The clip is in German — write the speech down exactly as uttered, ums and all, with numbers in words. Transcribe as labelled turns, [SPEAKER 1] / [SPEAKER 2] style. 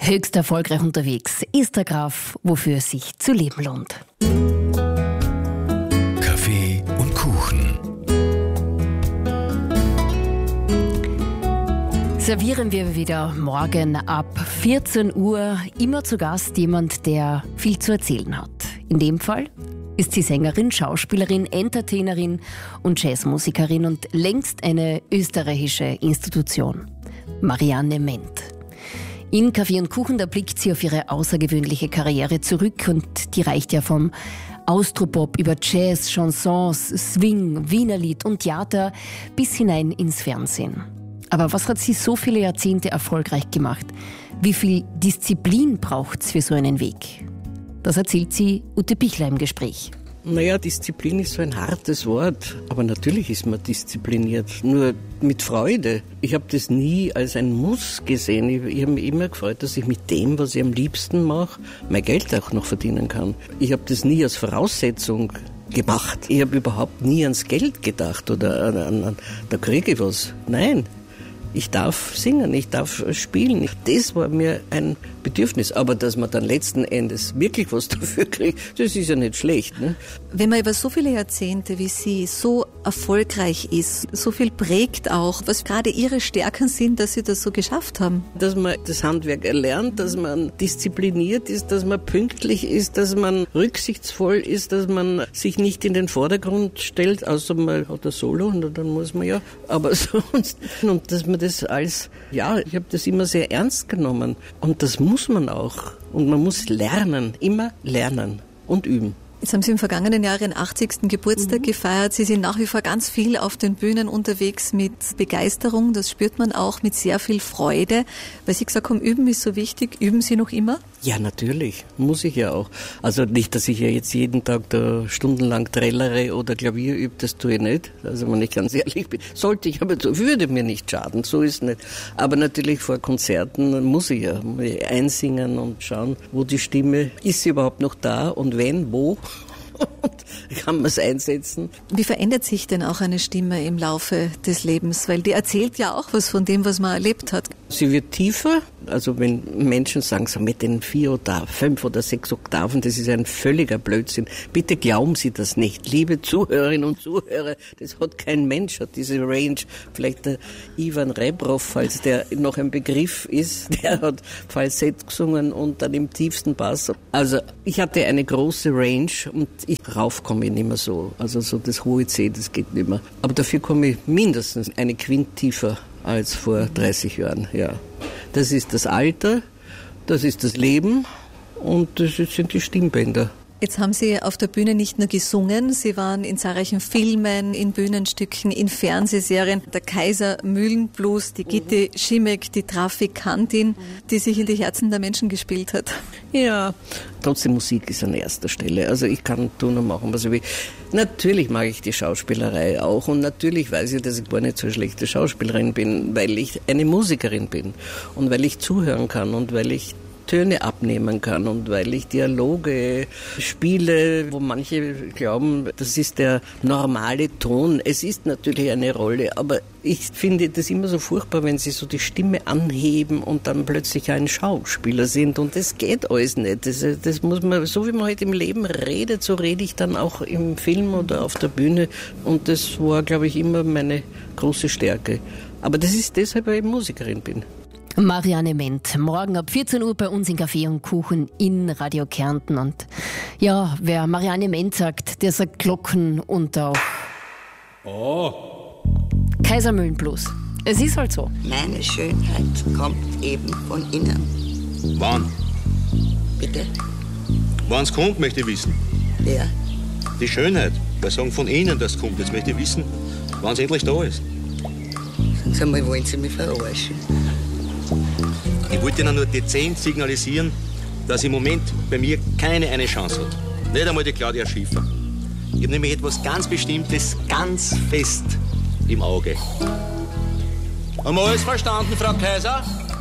[SPEAKER 1] Höchst erfolgreich unterwegs ist der Graf, wofür es sich zu leben lohnt.
[SPEAKER 2] Kaffee und Kuchen.
[SPEAKER 1] Servieren wir wieder morgen ab vierzehn Uhr. Immer zu Gast jemand, der viel zu erzählen hat. In dem Fall ist sie Sängerin, Schauspielerin, Entertainerin und Jazzmusikerin und längst eine österreichische Institution. Marianne Ment. In Kaffee und Kuchen, da blickt sie auf ihre außergewöhnliche Karriere zurück und die reicht ja vom Austropop über Jazz, Chansons, Swing, Wienerlied und Theater bis hinein ins Fernsehen. Aber was hat sie so viele Jahrzehnte erfolgreich gemacht? Wie viel Disziplin braucht's für so einen Weg? Das erzählt sie Ute Pichler im Gespräch.
[SPEAKER 3] Naja, Disziplin ist so ein hartes Wort, aber natürlich ist man diszipliniert, nur mit Freude. Ich habe das nie als ein Muss gesehen. Ich, ich habe mich immer gefreut, dass ich mit dem, was ich am liebsten mache, mein Geld auch noch verdienen kann. Ich habe das nie als Voraussetzung gemacht. Ich habe überhaupt nie ans Geld gedacht oder an, an, an da kriege ich was. Nein. Ich darf singen, ich darf spielen. Das war mir ein Bedürfnis. Aber dass man dann letzten Endes wirklich was dafür kriegt, das ist ja nicht schlecht. Ne?
[SPEAKER 4] Wenn man über so viele Jahrzehnte wie Sie so erfolgreich ist, so viel prägt auch, was gerade Ihre Stärken sind, dass Sie das so geschafft haben?
[SPEAKER 3] Dass man das Handwerk erlernt, dass man diszipliniert ist, dass man pünktlich ist, dass man rücksichtsvoll ist, dass man sich nicht in den Vordergrund stellt, außer man hat ein Solo und dann muss man ja, aber sonst. Und dass man das als, ja, ich habe das immer sehr ernst genommen. Und das muss man auch. Und man muss lernen, immer lernen und üben.
[SPEAKER 4] Jetzt haben Sie im vergangenen Jahr Ihren achtzigsten Geburtstag mhm. gefeiert. Sie sind nach wie vor ganz viel auf den Bühnen unterwegs mit Begeisterung. Das spürt man auch mit sehr viel Freude. Weil Sie gesagt haben, Üben ist so wichtig. Üben Sie noch immer?
[SPEAKER 3] Ja, natürlich. Muss ich ja auch. Also nicht, dass ich ja jetzt jeden Tag da stundenlang trällere oder Klavier übe, das tue ich nicht. Also wenn ich ganz ehrlich bin. Sollte ich, aber würde mir nicht schaden. So ist es nicht. Aber natürlich vor Konzerten muss ich ja einsingen und schauen, wo die Stimme, ist sie überhaupt noch da und wenn, wo? Kann man es einsetzen.
[SPEAKER 4] Wie verändert sich denn auch eine Stimme im Laufe des Lebens? Weil die erzählt ja auch was von dem, was man erlebt hat.
[SPEAKER 3] Sie wird tiefer. Also wenn Menschen sagen, so mit den vier oder fünf oder sechs Oktaven, das ist ein völliger Blödsinn. Bitte glauben Sie das nicht. Liebe Zuhörerinnen und Zuhörer, das hat kein Mensch, hat diese Range. Vielleicht der Ivan Rebrov, falls der noch ein Begriff ist, der hat Falsett gesungen und dann im tiefsten Bass. Also ich hatte eine große Range und ich rauf komme ich nicht mehr so. Also so das hohe C, das geht nicht mehr. Aber dafür komme ich mindestens eine Quint tiefer als vor dreißig Jahren, ja. Das ist das Alter, das ist das Leben und das sind die Stimmbänder.
[SPEAKER 4] Jetzt haben Sie auf der Bühne nicht nur gesungen, Sie waren in zahlreichen Filmen, in Bühnenstücken, in Fernsehserien. Der Kaiser Mühlenblues, die Gitti Schimek, die Trafikantin, die sich in die Herzen der Menschen gespielt hat.
[SPEAKER 3] Ja, trotzdem Musik ist an erster Stelle. Also ich kann tun und machen, was ich will. Natürlich mag ich die Schauspielerei auch und natürlich weiß ich, dass ich gar nicht so eine schlechte Schauspielerin bin, weil ich eine Musikerin bin und weil ich zuhören kann und weil ich Töne abnehmen kann und weil ich Dialoge spiele, wo manche glauben, das ist der normale Ton. Es ist natürlich eine Rolle, aber ich finde das immer so furchtbar, wenn sie so die Stimme anheben und dann plötzlich ein Schauspieler sind und das geht alles nicht. Das, das muss man, so wie man halt im Leben redet, so rede ich dann auch im Film oder auf der Bühne und das war, glaube ich, immer meine große Stärke. Aber das ist deshalb, weil ich Musikerin bin.
[SPEAKER 1] Marianne Ment, morgen ab vierzehn Uhr bei uns in Kaffee und Kuchen in Radio Kärnten. Und ja, wer Marianne Ment sagt, der sagt Glocken und auch oh. Kaiser Mühlenblues. Es ist halt so.
[SPEAKER 5] Meine Schönheit kommt eben von innen.
[SPEAKER 6] Wann?
[SPEAKER 5] Bitte?
[SPEAKER 6] Wann es kommt, möchte ich wissen.
[SPEAKER 5] Wer?
[SPEAKER 6] Die Schönheit. Wir sagen von Ihnen, dass es kommt. Jetzt möchte ich wissen, wann es endlich da ist.
[SPEAKER 5] Sagen Sie mal, wollen Sie mich verarschen?
[SPEAKER 6] Ich wollte Ihnen nur dezent signalisieren, dass im Moment bei mir keine eine Chance hat. Nicht einmal die Claudia Schiffer. Ich habe nämlich etwas ganz Bestimmtes, ganz fest im Auge. Haben wir alles verstanden, Frau Kaiser?